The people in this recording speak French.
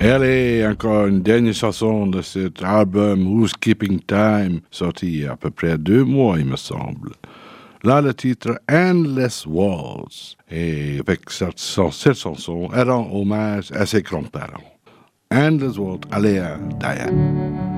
Et allez, encore une dernière chanson de cet album Who's Keeping Time, sorti il y a à peu près 2 mois, il me semble. Là, le titre Endless Walls. Et avec cette chanson, elle rend hommage à ses grands-parents. Endless Walls, allez, Diane.